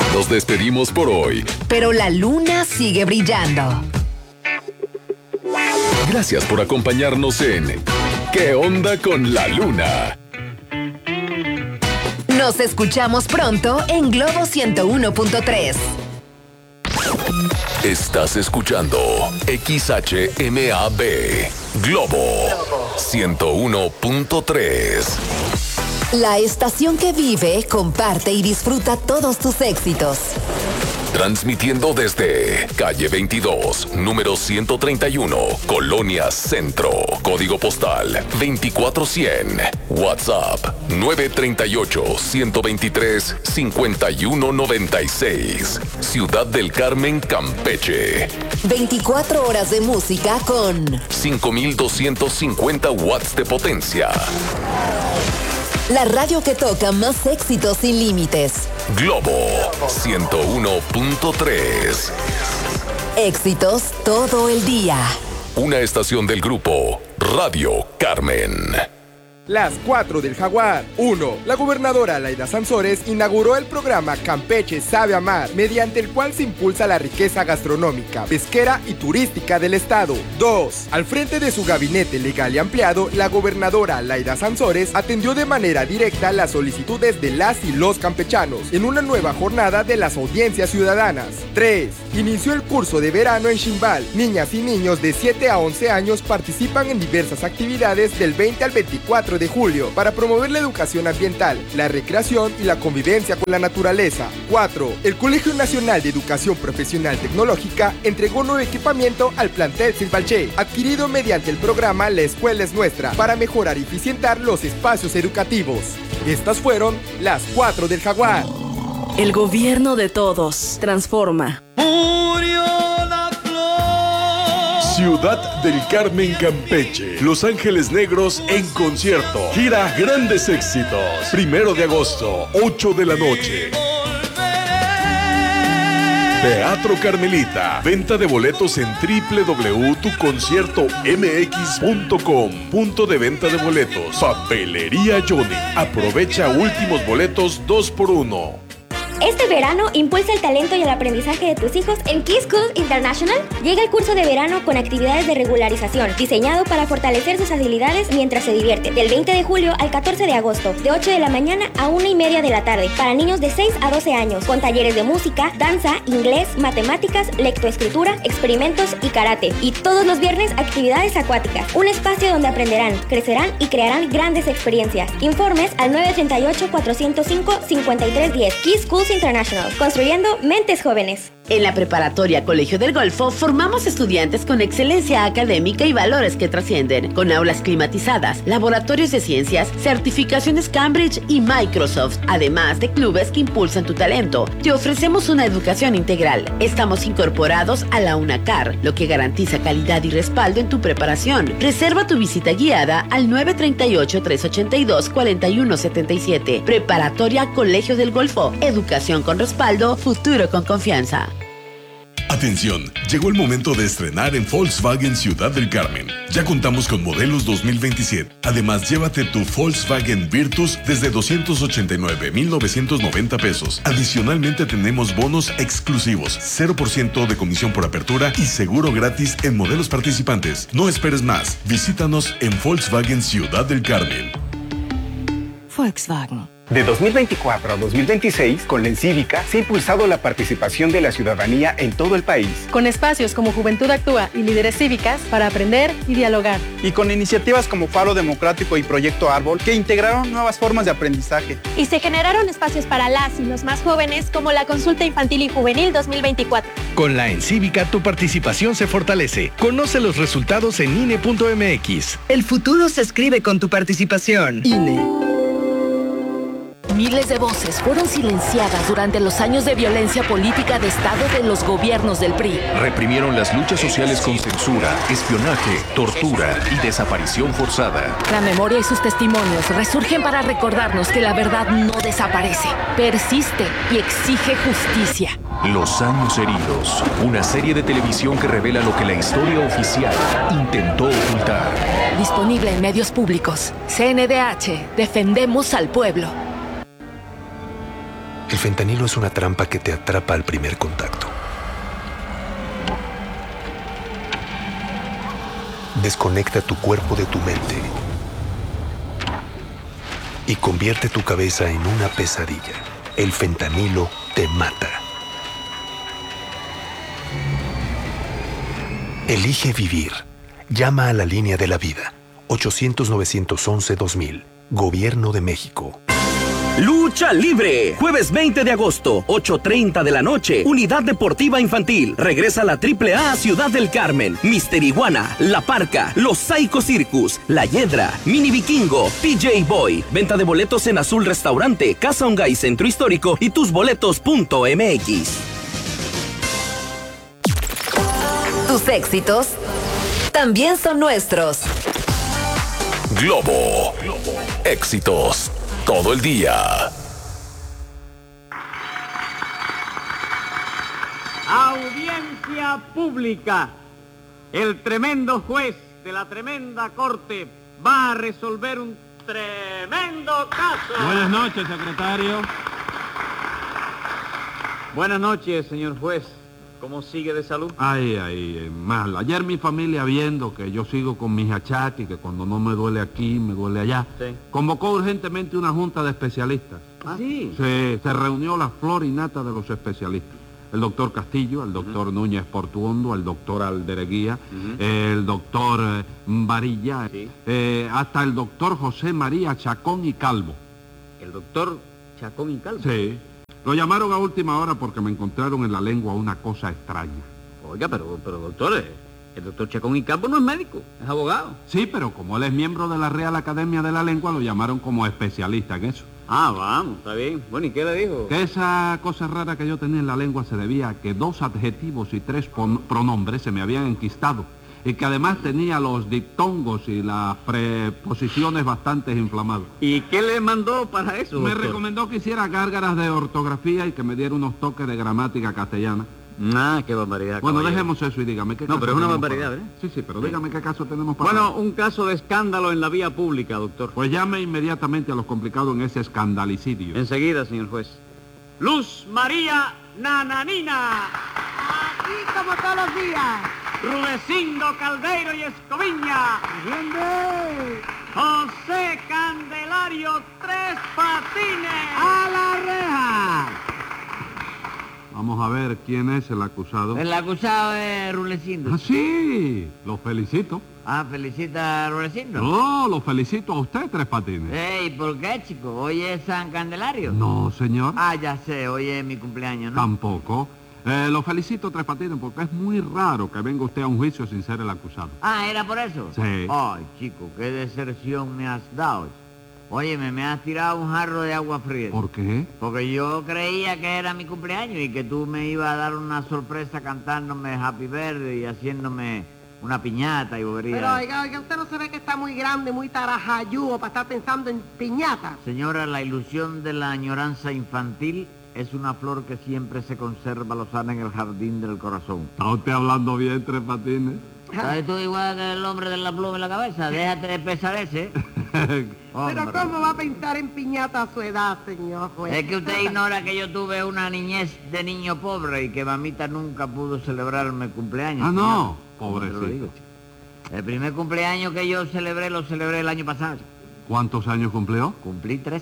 Nos despedimos por hoy, pero la luna sigue brillando. Gracias por acompañarnos en ¿Qué onda con la luna? Nos escuchamos pronto en Globo 101.3. Estás escuchando XHMAB Globo 101.3. La estación que vive, comparte y disfruta todos tus éxitos. Transmitiendo desde calle 22, número 131, Colonia Centro, código postal 24100, WhatsApp 938-123-5196, Ciudad del Carmen, Campeche. 24 horas de música con 5250 watts de potencia. La radio que toca más éxitos sin límites. Globo 101.3. Éxitos todo el día. Una estación del grupo Radio Carmen. Las 4 del Jaguar. 1. La gobernadora Laida Sansores inauguró el programa Campeche Sabe Amar, mediante el cual se impulsa la riqueza gastronómica, pesquera y turística del estado. 2. Al frente de su gabinete legal y ampliado, la gobernadora Laida Sansores atendió de manera directa las solicitudes de las y los campechanos en una nueva jornada de las audiencias ciudadanas. 3. Inició el curso de verano en Ximbal. Niñas y niños de 7 a 11 años participan en diversas actividades del 20 al 24 de julio para promover la educación ambiental, la recreación y la convivencia con la naturaleza. 4. El Colegio Nacional de Educación Profesional Tecnológica entregó nuevo equipamiento al plantel Silvalché, adquirido mediante el programa La Escuela es Nuestra, para mejorar y eficientar los espacios educativos. Estas fueron las 4 del Jaguar. El gobierno de todos transforma. Ciudad del Carmen, Campeche. Los Ángeles Negros en concierto. Gira Grandes Éxitos. 1 de agosto, 8 de la noche. Teatro Carmelita. Venta de boletos en www.tuconciertomx.com. Punto de venta de boletos. Papelería Johnny. Aprovecha últimos boletos 2x1. Este verano impulsa el talento y el aprendizaje de tus hijos en Key Schools International. Llega el curso de verano con actividades de regularización, diseñado para fortalecer sus habilidades mientras se divierten. Del 20 de julio al 14 de agosto, de 8 de la mañana a 1:30 de la tarde, para niños de 6 a 12 años, con talleres de música, danza, inglés, matemáticas, lectoescritura, experimentos y karate. Y todos los viernes, actividades acuáticas. Un espacio donde aprenderán, crecerán y crearán grandes experiencias. Informes al 938-405-5310. Key Schools International, construyendo mentes jóvenes. En la Preparatoria Colegio del Golfo formamos estudiantes con excelencia académica y valores que trascienden, con aulas climatizadas, laboratorios de ciencias, certificaciones Cambridge y Microsoft, además de clubes que impulsan tu talento. Te ofrecemos una educación integral. Estamos incorporados a la UNACAR, lo que garantiza calidad y respaldo en tu preparación. Reserva tu visita guiada al 938-382-4177. Preparatoria Colegio del Golfo. Educación con respaldo, futuro con confianza. Atención, llegó el momento de estrenar en Volkswagen Ciudad del Carmen. Ya contamos con modelos 2027. Además, llévate tu Volkswagen Virtus desde 289,990 pesos. Adicionalmente, tenemos bonos exclusivos, 0% de comisión por apertura y seguro gratis en modelos participantes. No esperes más. Visítanos en Volkswagen Ciudad del Carmen. Volkswagen. De 2024 a 2026, con la Encívica se ha impulsado la participación de la ciudadanía en todo el país. Con espacios como Juventud Actúa y Líderes Cívicas para aprender y dialogar. Y con iniciativas como Faro Democrático y Proyecto Árbol que integraron nuevas formas de aprendizaje. Y se generaron espacios para las y los más jóvenes como la Consulta Infantil y Juvenil 2024. Con la Encívica tu participación se fortalece. Conoce los resultados en INE.mx. El futuro se escribe con tu participación. INE. Miles de voces fueron silenciadas durante los años de violencia política de Estado de los gobiernos del PRI. Reprimieron las luchas sociales con censura, espionaje, tortura y desaparición forzada. La memoria y sus testimonios resurgen para recordarnos que la verdad no desaparece, persiste y exige justicia. Los años heridos, una serie de televisión que revela lo que la historia oficial intentó ocultar. Disponible en medios públicos. CNDH, defendemos al pueblo. El fentanilo es una trampa que te atrapa al primer contacto. Desconecta tu cuerpo de tu mente y convierte tu cabeza en una pesadilla. El fentanilo te mata. Elige vivir. Llama a la línea de la vida. 800-911-2000. Gobierno de México. Lucha Libre, jueves 20 de agosto, 8:30 de la noche, Unidad Deportiva Infantil. Regresa la AAA a Ciudad del Carmen. Mister Iguana, La Parca, Los Psycho Circus, La Hiedra, Mini Vikingo, PJ Boy. Venta de boletos en Azul Restaurante, Casa Ongay Centro Histórico y tusboletos.mx. Tus éxitos también son nuestros. Globo. Éxitos todo el día. Audiencia pública. El tremendo juez de la tremenda corte va a resolver un tremendo caso. Buenas noches, secretario. Buenas noches, señor juez. ¿Cómo sigue de salud? Ay, mal. Ayer mi familia, viendo que yo sigo con mis achaques, que cuando no me duele aquí, me duele allá, sí, convocó urgentemente una junta de especialistas. ¿Ah, sí? Se reunió la flor y nata de los especialistas. El doctor Castillo, el doctor Núñez Portuondo, el doctor Aldereguía, el doctor Varilla, sí, hasta el doctor José María Chacón y Calvo. ¿El doctor Chacón y Calvo? Sí. Lo llamaron a última hora porque me encontraron en la lengua una cosa extraña. Oiga, pero doctor, el doctor Chacón y Calvo no es médico, es abogado. Sí, pero como él es miembro de la Real Academia de la Lengua, lo llamaron como especialista en eso. Ah, vamos, está bien. Bueno, ¿y qué le dijo? Que esa cosa rara que yo tenía en la lengua se debía a que 2 adjetivos y 3 pronombres se me habían enquistado. Y que además tenía los diptongos y las preposiciones bastante inflamados. ¿Y qué le mandó para eso, Me doctor? recomendó que hiciera gárgaras de ortografía y que me diera unos toques de gramática castellana. Ah, qué barbaridad. Bueno, caballero. dejemos eso y dígame qué No, caso pero es una tenemos barbaridad, para... ¿verdad? Sí, pero dígame qué caso tenemos para... Bueno, un caso de escándalo en la vía pública, doctor. Pues llame inmediatamente a los complicados en ese escandalicidio. Enseguida, señor juez. Luz María Nananina. Aquí como todos los días. Rudecindo Caldeiro y Escoviña. ¿Dónde? José Candelario Tres Patines. ¡A la reja! Vamos a ver quién es el acusado. El acusado es Rulecindo. Ah, sí, lo felicito. Ah, felicita a Rulecindo. No, lo felicito a usted, Tres Patines. Ey, ¿por qué, chico? ¿Hoy es San Candelario? No, señor. Ah, ya sé, hoy es mi cumpleaños, ¿no? Tampoco. Lo felicito, Tres Patines, porque es muy raro que venga usted a un juicio sin ser el acusado. Ah, ¿era por eso? Sí. Ay, chico, qué deserción me has dado. Óyeme, me has tirado un jarro de agua fría. ¿Por qué? Porque yo creía que era mi cumpleaños y que tú me ibas a dar una sorpresa cantándome Happy Birthday y haciéndome una piñata y bobería. Pero oiga, usted no se ve que está muy grande, muy tarajayúo para estar pensando en piñata. Señora, la ilusión de la añoranza infantil es una flor que siempre se conserva lozana en el jardín del corazón. ¿Está usted hablando bien, Tres Patines? ¿Sabes tú igual que el hombre de la pluma en la cabeza? Déjate de pesadeces. Pero ¿cómo va a pensar en piñata a su edad, señor juez? Es que usted ignora que yo tuve una niñez de niño pobre y que mamita nunca pudo celebrarme cumpleaños. Ah, no, señor. pobrecito. El primer cumpleaños que yo celebré, lo celebré el año pasado. ¿Cuántos años cumplió? Cumplí 3.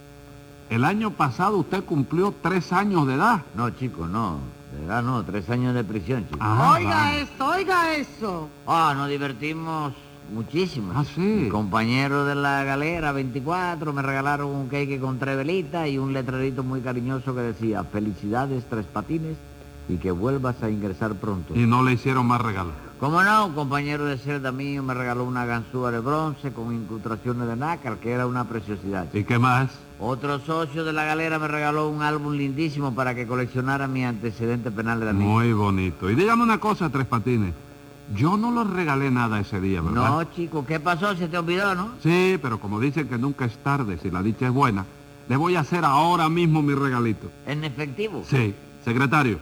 El año pasado usted cumplió 3 años de edad. No, chico, no. De edad no, 3 años de prisión, chico. Ah, Oiga eso. Ah, nos divertimos muchísimo. Ah, sí. Mi compañero de la galera, 24, me regalaron un cake con 3 velitas y un letrerito muy cariñoso que decía: felicidades, Tres Patines, y que vuelvas a ingresar pronto. Y no le hicieron más regalos. ¿Cómo no? Un compañero de celda mío me regaló una ganzúa de bronce con incrustaciones de nácar, que era una preciosidad. ¿Y qué más? Otro socio de la galera me regaló un álbum lindísimo para que coleccionara mi antecedente penal de la niña. Muy bonito. Y dígame una cosa, Tres Patines. Yo no le regalé nada ese día, ¿verdad? No, chico, ¿qué pasó? Se te olvidó, ¿no? Sí, pero como dicen que nunca es tarde si la dicha es buena, le voy a hacer ahora mismo mi regalito. ¿En efectivo? Sí. Secretario,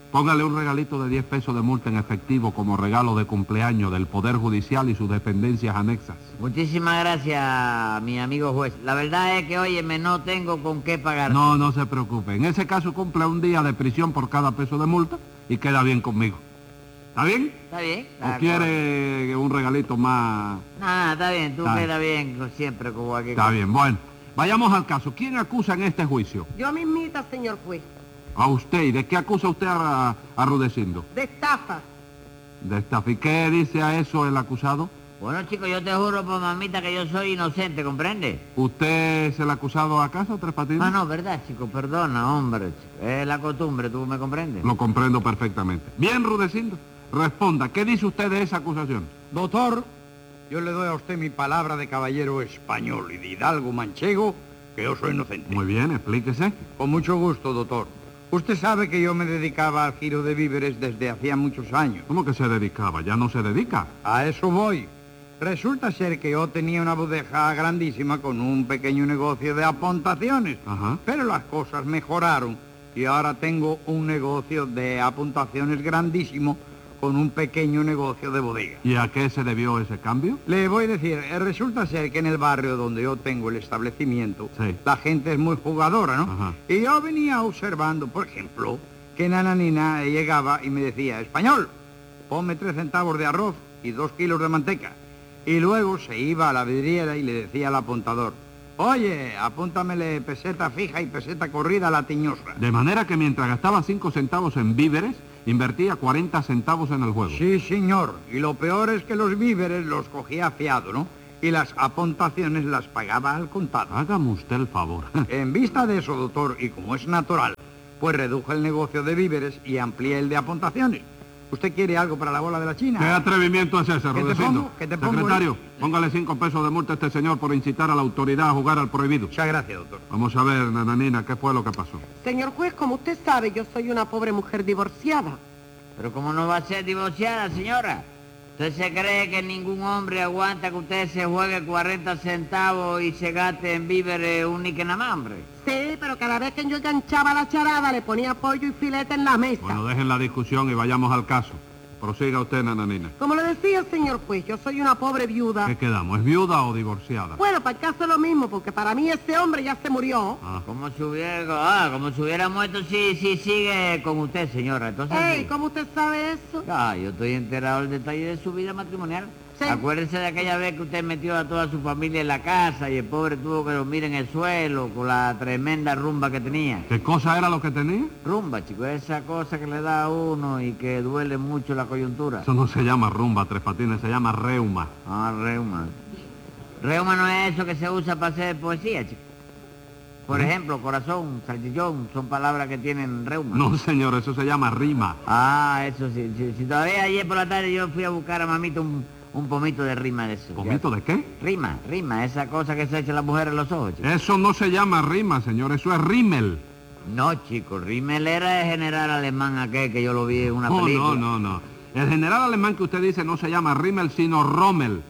Póngale un regalito de 10 pesos de multa en efectivo como regalo de cumpleaños del Poder Judicial y sus dependencias anexas. Muchísimas gracias, mi amigo juez. La verdad es que, óyeme, no tengo con qué pagar. No se preocupe. En ese caso cumple un día de prisión por cada peso de multa y queda bien conmigo. ¿Está bien? Está bien. ¿O quiere un regalito más? No, está bien. Tú quedas bien siempre como aquí. Está bien. Bueno, vayamos al caso. ¿Quién acusa en este juicio? Yo mismita, señor juez. A usted. ¿Y de qué acusa usted a Rudecindo? De estafa. De estafa. ¿Y qué dice a eso el acusado? Bueno, chico, yo te juro por mamita que yo soy inocente, ¿comprende? ¿Usted es el acusado acaso, Tres Patines? Ah, no, verdad, chico, perdona, hombre, chico. Es la costumbre, ¿tú me comprendes? Lo comprendo perfectamente. Bien, Rudecindo, responda, ¿qué dice usted de esa acusación? Doctor, yo le doy a usted mi palabra de caballero español y de hidalgo manchego que yo soy inocente. Muy bien, explíquese. Con mucho gusto, doctor. Usted sabe que yo me dedicaba al giro de víveres desde hacía muchos años. ¿Cómo que se dedicaba? ¿Ya no se dedica? A eso voy. Resulta ser que yo tenía una bodega grandísima con un pequeño negocio de apuntaciones. Ajá. Pero las cosas mejoraron y ahora tengo un negocio de apuntaciones grandísimo con un pequeño negocio de bodega. ¿Y a qué se debió ese cambio? Le voy a decir, resulta ser que en el barrio donde yo tengo el establecimiento, sí, la gente es muy jugadora, ¿no? Ajá. Y yo venía observando, por ejemplo, que Nananina llegaba y me decía, español, ponme 3 centavos de arroz y 2 kilos de manteca. Y luego se iba a la vidriera y le decía al apuntador, oye, apúntamele peseta fija y peseta corrida a la tiñosa. De manera que mientras gastaba 5 centavos en víveres, invertía 40 centavos en el juego. Sí, señor. Y lo peor es que los víveres los cogía a fiado, ¿no? Y las apuntaciones las pagaba al contado. Hágame usted el favor. En vista de eso, doctor, y como es natural, pues reduje el negocio de víveres y amplié el de apuntaciones. ¿Usted quiere algo para la bola de la China? ¿Qué atrevimiento es ese, Rudecindo? ¿Qué te pongo? Secretario, póngale 5 pesos de multa a este señor por incitar a la autoridad a jugar al prohibido. Muchas gracias, doctor. Vamos a ver, Nananina, ¿qué fue lo que pasó? Señor juez, como usted sabe, yo soy una pobre mujer divorciada. Pero ¿cómo no va a ser divorciada, señora? ¿Usted se cree que ningún hombre aguanta que usted se juegue 40 centavos y se gaste en víveres un nique nada más, hombre? Sí, pero cada vez que yo enganchaba la charada le ponía pollo y filete en la mesa. Bueno, dejen la discusión y vayamos al caso. Prosiga usted, Nananina. Como le decía el señor juez, yo soy una pobre viuda. ¿Qué quedamos? ¿Es viuda o divorciada? Bueno, para el caso es lo mismo, porque para mí ese hombre ya se murió. Como si hubiera muerto, sí, sigue con usted, señora. Entonces, Ey, sí. ¿Cómo usted sabe eso? Yo estoy enterado del detalle de su vida matrimonial. Sí. Acuérdese de aquella vez que usted metió a toda su familia en la casa y el pobre tuvo que dormir en el suelo con la tremenda rumba que tenía. ¿Qué cosa era lo que tenía? Rumba, chico, esa cosa que le da a uno y que duele mucho la coyuntura. Eso no se llama rumba, Tres Patines, se llama reuma. Reuma. Reuma no es eso que se usa para hacer poesía, chico. Por ejemplo, corazón, salchichón, son palabras que tienen reuma. No, señor, eso se llama rima. Eso sí. Si todavía ayer por la tarde yo fui a buscar a mamita un pomito de rima de eso. ¿Pomito de qué? Rima, esa cosa que se echa la mujer en los ojos, chico. Eso no se llama rima, señor, eso es rímel. No, chico, rímel era el general alemán aquel que yo lo vi en una película. No. El general alemán que usted dice no se llama Rimmel, sino Rommel.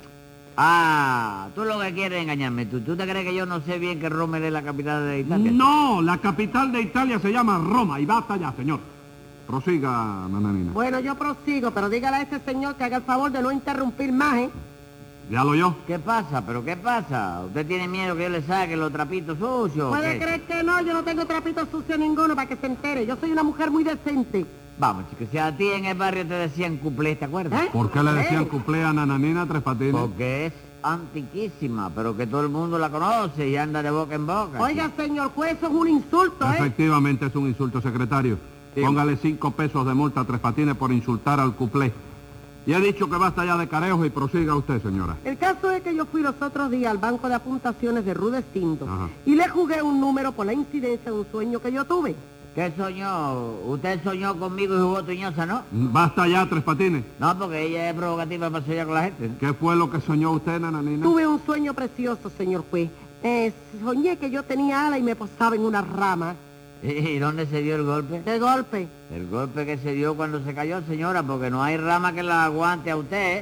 Tú lo que quieres es engañarme. ¿Tú te crees que yo no sé bien que Rommel es la capital de Italia? No, la capital de Italia se llama Roma y basta ya, señor. Prosiga, Nananina. Bueno, yo prosigo, pero dígale a este señor que haga el favor de no interrumpir más, ¿eh? Ya lo oyó. ¿Qué pasa? ¿Qué pasa? ¿Usted tiene miedo que yo le saque los trapitos sucios? ¿Puede creer que no? Yo no tengo trapito sucio ninguno para que se entere. Yo soy una mujer muy decente. Vamos, chicos, si a ti en el barrio te decían cuplé, ¿te acuerdas? ¿Por qué le decían cuplé a Nananina, Tres Patines? Porque es antiquísima, pero que todo el mundo la conoce y anda de boca en boca. Oiga, señor juez, eso es un insulto, ¿eh? Efectivamente es un insulto, secretario. Sí. Póngale 5 pesos de multa a Tres Patines por insultar al cuplé. Y he dicho que basta ya de carejos y prosiga usted, señora. El caso es que yo fui los otros días al banco de apuntaciones de Rudecindo y le jugué un número por la incidencia de un sueño que yo tuve. ¿Qué soñó? Usted soñó conmigo y jugó Tuñosa, ¿no? Basta ya, Tres Patines. No, porque ella es provocativa para soñar con la gente. ¿Qué fue lo que soñó usted, Nananina? Tuve un sueño precioso, señor juez. Soñé que yo tenía alas y me posaba en una rama. ¿Y dónde se dio el golpe? ¿Qué golpe? El golpe que se dio cuando se cayó, señora, porque no hay rama que la aguante a usted.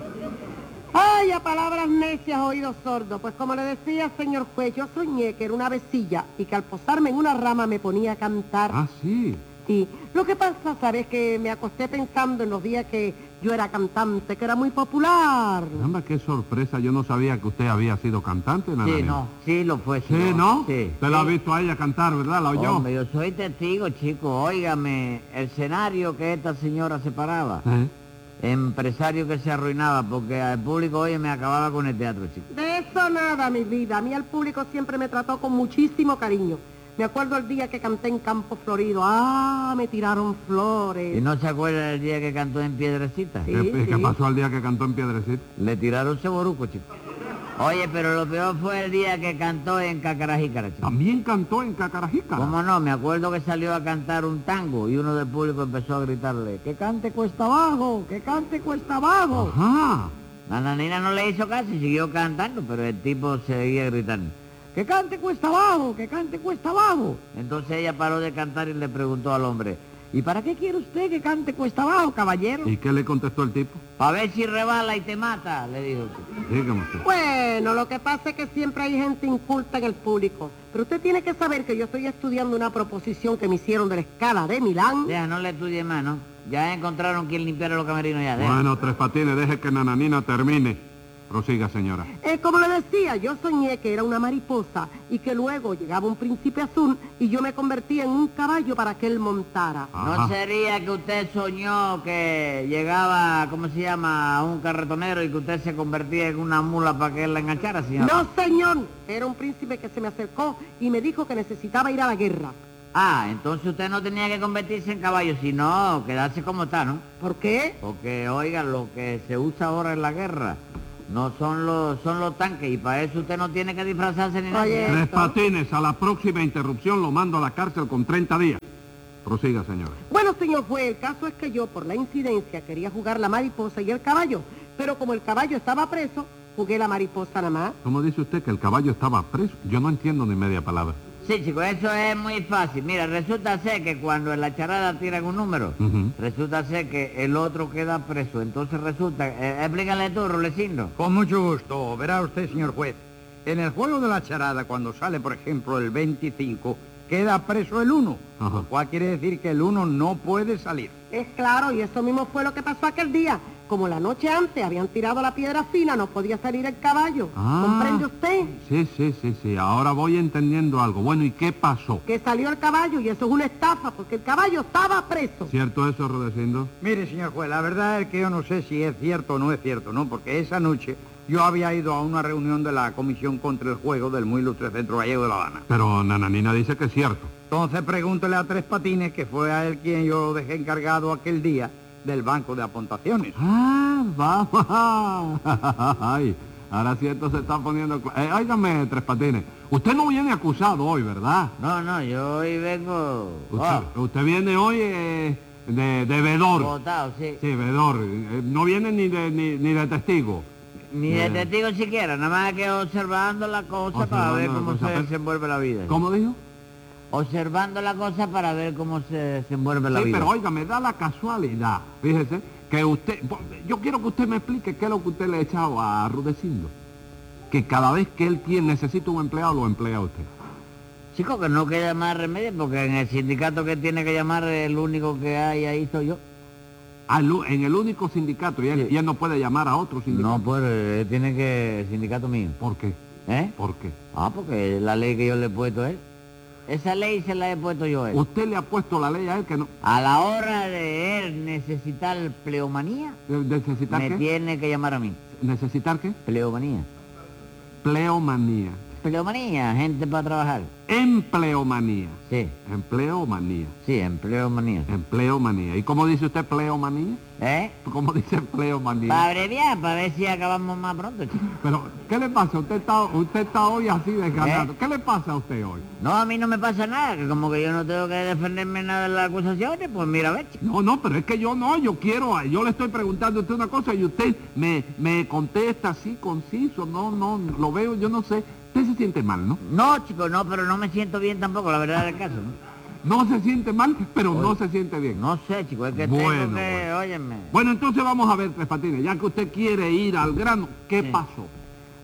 Ay, a palabras necias, oídos sordos. Pues como le decía, señor juez, yo soñé que era una avecilla y que al posarme en una rama me ponía a cantar. Ah, sí. Sí, lo que pasa, ¿sabes? Que me acosté pensando en los días que yo era cantante, que era muy popular. Caramba, qué sorpresa, yo no sabía que usted había sido cantante, Nananina. Sí, no, sí lo fue. ¿Sí, no? Sí. Usted la ha visto a ella cantar, ¿verdad? ¿La oyó? Hombre, yo soy testigo, chico. Óigame, el escenario que esta señora se paraba. Empresario que se arruinaba, porque al público, oye, me acababa con el teatro, chico. De eso nada, mi vida. A mí el público siempre me trató con muchísimo cariño. Me acuerdo el día que canté en Campo Florido. ¡Ah! Me tiraron flores. ¿Y no se acuerda del día que cantó en Piedrecita? Sí, ¿Qué pasó el día que cantó en Piedrecita? Le tiraron ceboruco, chico. Oye, pero lo peor fue el día que cantó en Cacarajícara, chico. ¿También cantó en Cacarajícara? ¿Cómo no? Me acuerdo que salió a cantar un tango y uno del público empezó a gritarle: ¡que cante cuesta abajo! ¡Que cante cuesta abajo! Ajá. Nananina no le hizo caso y siguió cantando, pero el tipo seguía gritando: ¡que cante cuesta abajo! ¡Que cante cuesta abajo! Entonces ella paró de cantar y le preguntó al hombre: ¿y para qué quiere usted que cante cuesta abajo, caballero? ¿Y qué le contestó el tipo? Para ver si rebala y te mata, le dijo. Dígame usted. Bueno, lo que pasa es que siempre hay gente inculta en el público. Pero usted tiene que saber que yo estoy estudiando una proposición que me hicieron de la escala de Milán. Ya, no le estudie más, ¿no? Ya encontraron quien limpiara los camerinos ya. Deja. Bueno, Tres Patines, deje que Nananina termine. Prosiga, señora. Como le decía, yo soñé que era una mariposa y que luego llegaba un príncipe azul y yo me convertía en un caballo para que él montara. Ajá. ¿No sería que usted soñó que llegaba, ¿cómo se llama?, un carretonero y que usted se convertía en una mula para que él la enganchara, señor? No, señor. Era un príncipe que se me acercó y me dijo que necesitaba ir a la guerra. Ah, entonces usted no tenía que convertirse en caballo, sino quedarse como está, ¿no? ¿Por qué? Porque, oiga, lo que se usa ahora en la guerra no son los tanques, y para eso usted no tiene que disfrazarse ni nada. Tres Patines, a la próxima interrupción lo mando a la cárcel con 30 días. Prosiga, señora. Bueno, señor juez, el caso es que yo, por la incidencia, quería jugar la mariposa y el caballo, pero como el caballo estaba preso, jugué la mariposa nada más. ¿Cómo dice usted que el caballo estaba preso? Yo no entiendo ni media palabra. Sí, chicos, eso es muy fácil. Mira, resulta ser que cuando en la charada tiran un número, resulta ser que el otro queda preso. Entonces resulta... explícale tú, Rulecindo. Con mucho gusto. Verá usted, señor juez. En el juego de la charada, cuando sale, por ejemplo, el 25, queda preso el 1. Lo cual quiere decir que el 1 no puede salir. Es claro, y eso mismo fue lo que pasó aquel día. Como la noche antes habían tirado la piedra fina, no podía salir el caballo. ¿Comprende usted? Sí. Ahora voy entendiendo algo. Bueno, ¿y qué pasó? Que salió el caballo y eso es una estafa, porque el caballo estaba preso. ¿Cierto eso, Rudecindo? Mire, señor juez, la verdad es que yo no sé si es cierto o no es cierto, ¿no? Porque esa noche yo había ido a una reunión de la Comisión contra el Juego del muy ilustre Centro Gallego de La Habana. Pero Nananina dice que es cierto. Entonces pregúntele a Tres Patines, que fue a él quien yo dejé encargado aquel día del banco de apuntaciones. Vamos. Ay, ahora sí esto se está poniendo... óigame, Tres Patines, usted no viene acusado hoy, ¿verdad? No, yo hoy vengo... Usted viene hoy de vedor. Votado, sí. Sí, vedor. No viene ni de testigo. Ni de testigo siquiera, nada más que observando la cosa para ver cómo se desenvuelve la vida. ¿Cómo dijo? Observando la cosa para ver cómo se desenvuelve la vida. Sí, pero oiga, me da la casualidad, fíjese, que usted... Yo quiero que usted me explique qué es lo que usted le ha echado a Rudecindo. Que cada vez que él necesita un empleado, lo emplea usted. Chico, que no queda más remedio, porque en el sindicato que tiene que llamar, el único que hay ahí soy yo. En el único sindicato, y él no puede llamar a otro sindicato. No puede, él tiene que... el sindicato mío. ¿Por qué? ¿Por qué? Porque es la ley que yo le he puesto a él. Esa ley se la he puesto yo a él. ¿Usted le ha puesto la ley a él que no? A la hora de él necesitar pleomanía, ¿necesitar me qué? Tiene que llamar a mí. ¿Necesitar qué? Pleomanía. Pleomanía. Pleomanía, gente para trabajar. Empleomanía. Sí. Empleomanía. Sí, empleomanía. Empleomanía. ¿Y cómo dice usted pleomanía? ¿Cómo dice empleomanía? Para abreviar, para ver si acabamos más pronto, chico. Pero, ¿qué le pasa? Usted está hoy así desganado. ¿Qué le pasa a usted hoy? No, a mí no me pasa nada, que como que yo no tengo que defenderme nada de las acusaciones, pues mira, ve, chico. No, pero es que yo le estoy preguntando a usted una cosa y usted me contesta así, conciso, no, lo veo, yo no sé. Usted se siente mal, ¿no? No, chico, no, pero no me siento bien tampoco, la verdad del caso, ¿no? No se siente mal, pero no se siente bien. No sé, chico, es que tengo óyeme. Bueno, entonces vamos a ver, Tres Patines, ya que usted quiere ir al grano, ¿qué pasó?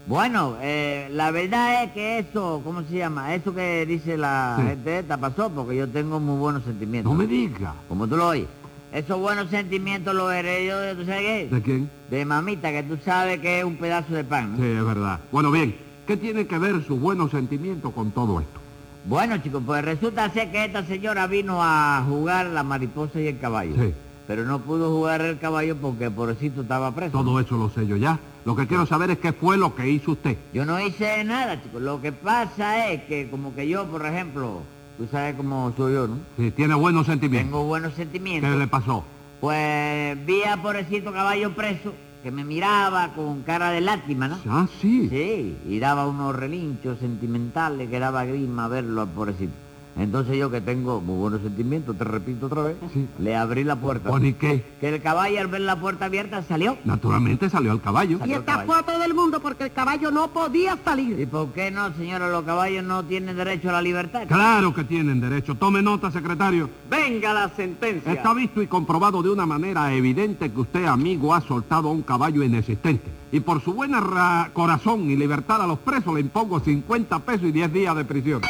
Bueno, la verdad es que eso, ¿cómo se llama? Eso que dice la gente esta pasó porque yo tengo muy buenos sentimientos. No me diga. Como tú lo oyes. Esos buenos sentimientos los heredé yo de, ¿tú sabes qué? ¿De quién? De mamita, que tú sabes que es un pedazo de pan, ¿no? Sí, es verdad. Bueno, bien, ¿qué tiene que ver sus buenos sentimientos con todo esto? Bueno, chicos, pues resulta ser que esta señora vino a jugar la mariposa y el caballo. Sí. Pero no pudo jugar el caballo porque pobrecito estaba preso. Todo eso lo sé yo ya. Lo que quiero saber es qué fue lo que hizo usted. Yo no hice nada, chicos. Lo que pasa es que como que yo, por ejemplo, tú sabes cómo soy yo, ¿no? Sí, tiene buenos sentimientos. Tengo buenos sentimientos. ¿Qué le pasó? Pues vi a pobrecito caballo preso que me miraba con cara de lástima, ¿no? Ah, sí. Sí, y daba unos relinchos sentimentales que daba grima verlo al pobrecito. Entonces yo, que tengo muy buenos sentimientos, te repito otra vez, le abrí la puerta. ¿Por qué? Que el caballo, al ver la puerta abierta, salió. Naturalmente salió al caballo. Y estafó a todo el mundo porque el caballo no podía salir. ¿Y por qué no, señora? Los caballos no tienen derecho a la libertad. Claro que tienen derecho. Tome nota, secretario. Venga la sentencia. Está visto y comprobado de una manera evidente que usted, amigo, ha soltado a un caballo inexistente. Y por su buena corazón y libertad a los presos le impongo 50 pesos y 10 días de prisión.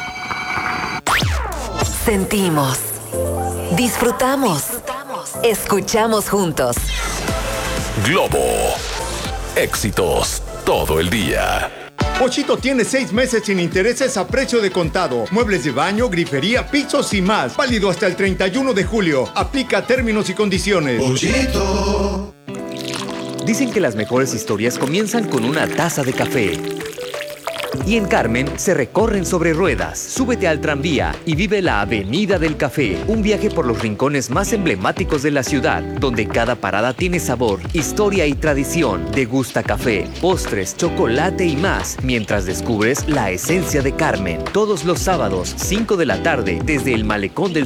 Sentimos, disfrutamos, escuchamos juntos. Globo. Éxitos todo el día. Pochito tiene 6 meses sin intereses a precio de contado. Muebles de baño, grifería, pisos y más. Válido hasta el 31 de julio. Aplica términos y condiciones. Pochito. Dicen que las mejores historias comienzan con una taza de café. Y en Carmen se recorren sobre ruedas. Súbete al tranvía y vive la Avenida del Café. Un viaje por los rincones más emblemáticos de la ciudad, donde cada parada tiene sabor, historia y tradición. Degusta café, postres, chocolate y más, mientras descubres la esencia de Carmen. Todos los sábados, 5 de la tarde, desde el Malecón del